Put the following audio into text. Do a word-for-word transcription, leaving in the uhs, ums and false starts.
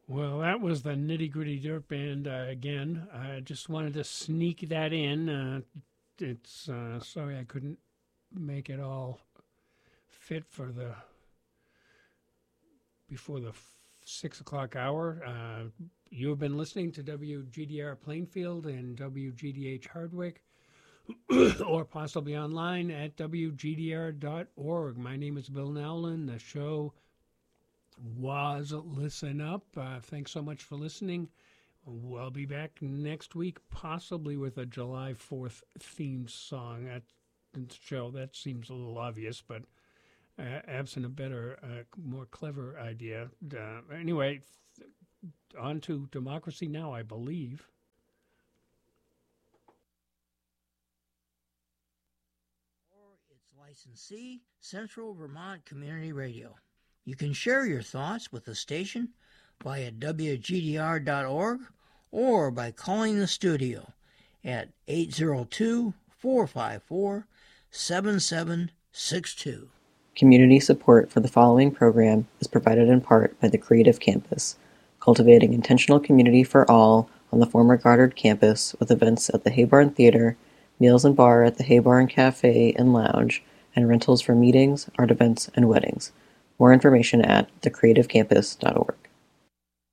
Well, that was the Nitty Gritty Dirt Band uh, again. I just wanted to sneak that in. Uh, it's uh, sorry I couldn't make it all fit for the before the f- six o'clock hour. Uh, you have been listening to W G D R Plainfield and W G D H Hardwick, or possibly online at W G D R dot org. My name is Bill Nowlin. The show was Listen Up. Uh, thanks so much for listening. We'll be back next week, possibly with a July fourth theme song at the show. That seems a little obvious, but uh, absent a better, uh, more clever idea. Uh, anyway, th- on to Democracy Now!, I believe. Or its licensee, Central Vermont Community Radio. You can share your thoughts with the station via W G D R dot org or by calling the studio at eight zero two, four five four, seven seven six two. Community support for the following program is provided in part by the Creative Campus, cultivating intentional community for all on the former Goddard campus with events at the Haybarn Theater, meals and bar at the Haybarn Cafe and Lounge, and rentals for meetings, art events, and weddings. More information at the creative campus dot org.